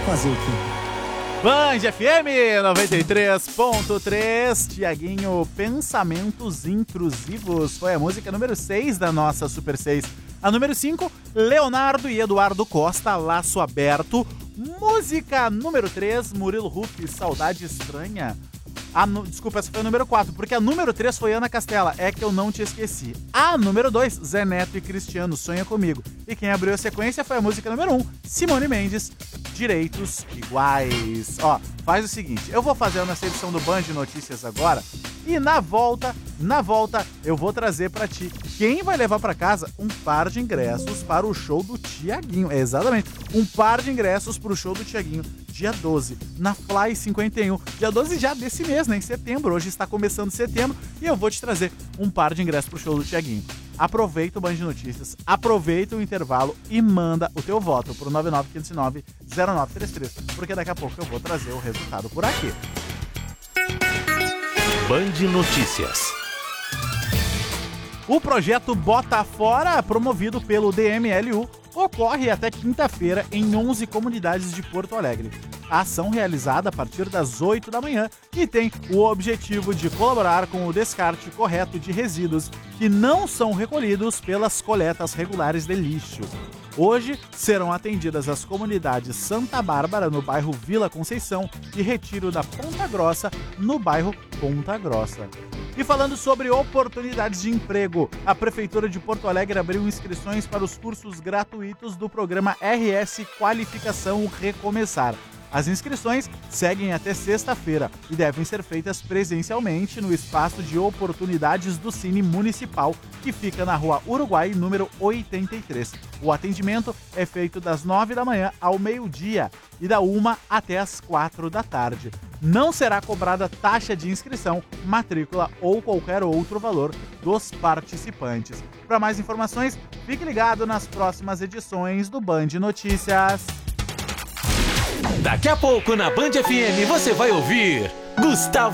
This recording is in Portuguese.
Fazer o quê? Band FM 93.3, Tiaguinho, Pensamentos Intrusivos, foi a música número 6 da nossa Super 6. A número 5, Leonardo e Eduardo Costa, Laço Aberto. Música número 3, Murilo Huff, Saudade Estranha. Desculpa, essa foi a número 4, porque a número 3 foi Ana Castela, É Que Eu Não Te Esqueci. A número 2, Zé Neto e Cristiano, Sonha Comigo. E quem abriu a sequência foi a música número 1, Simone Mendes, Direitos Iguais. Ó, faz o seguinte, eu vou fazer a nossa edição do Band Notícias agora e na volta, eu vou trazer pra ti quem vai levar pra casa um par de ingressos para o show do Tiaguinho. Exatamente, um par de ingressos pro show do Tiaguinho. Dia 12, na Fly 51. Dia 12 já desse mês, né? Em setembro. Hoje está começando setembro e eu vou te trazer um par de ingressos pro show do Tiaguinho. Aproveita o Band Notícias, aproveita o intervalo e manda o teu voto pro 99509-0933, porque daqui a pouco eu vou trazer o resultado por aqui. Band Notícias. O projeto Bota Fora, promovido pelo DMLU, ocorre até quinta-feira em 11 comunidades de Porto Alegre. A ação realizada a partir das 8 da manhã e tem o objetivo de colaborar com o descarte correto de resíduos que não são recolhidos pelas coletas regulares de lixo. Hoje serão atendidas as comunidades Santa Bárbara, no bairro Vila Conceição, e Retiro da Ponta Grossa, no bairro Ponta Grossa. E falando sobre oportunidades de emprego, a Prefeitura de Porto Alegre abriu inscrições para os cursos gratuitos do programa RS Qualificação Recomeçar. As inscrições seguem até sexta-feira e devem ser feitas presencialmente no espaço de oportunidades do Cine Municipal, que fica na Rua Uruguai, número 83. O atendimento é feito das 9 da manhã ao meio-dia e da 1 até as 4 da tarde. Não será cobrada taxa de inscrição, matrícula ou qualquer outro valor dos participantes. Para mais informações, fique ligado nas próximas edições do Band Notícias. Daqui a pouco na Band FM você vai ouvir Gustavo